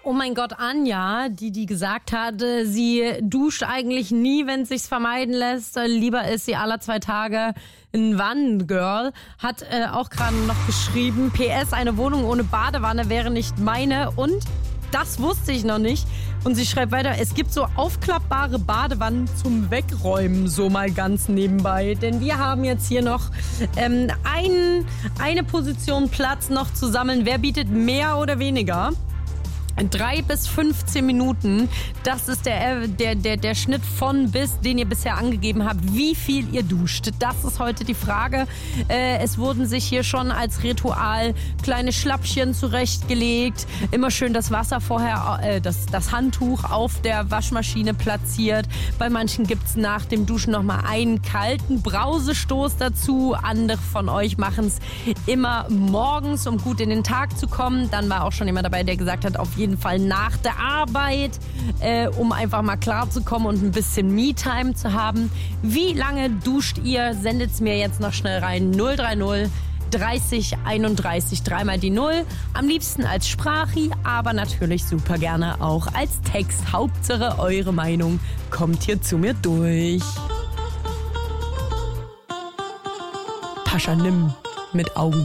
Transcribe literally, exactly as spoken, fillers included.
Oh mein Gott, Anja, die die gesagt hat, sie duscht eigentlich nie, wenn es sich vermeiden lässt. Lieber ist sie alle zwei Tage ein Wannengirl. Hat äh, auch gerade noch geschrieben, P S, eine Wohnung ohne Badewanne wäre nicht meine. Und das wusste ich noch nicht. Und sie schreibt weiter, es gibt so aufklappbare Badewannen zum Wegräumen, so mal ganz nebenbei. Denn wir haben jetzt hier noch ähm, ein, eine Position Platz noch zu sammeln. Wer bietet mehr oder weniger? Drei bis fünfzehn Minuten, das ist der, der, der, der Schnitt von bis, den ihr bisher angegeben habt, wie viel ihr duscht. Das ist heute die Frage. Äh, es wurden sich hier schon als Ritual kleine Schlappchen zurechtgelegt. Immer schön das Wasser vorher, äh, das, das Handtuch auf der Waschmaschine platziert. Bei manchen gibt's nach dem Duschen nochmal einen kalten Brausestoß dazu. Andere von euch machen es immer morgens, um gut in den Tag zu kommen. Dann war auch schon jemand dabei, der gesagt hat, auf jeden Fall nach der Arbeit, äh, um einfach mal klarzukommen und ein bisschen Me-Time zu haben. Wie lange duscht ihr? Sendet es mir jetzt noch schnell rein. null drei null dreißig einunddreißig, dreimal die Null. Am liebsten als Sprachi, aber natürlich super gerne auch als Text. Hauptsache eure Meinung kommt hier zu mir durch. Pascha Nimm mit Augen.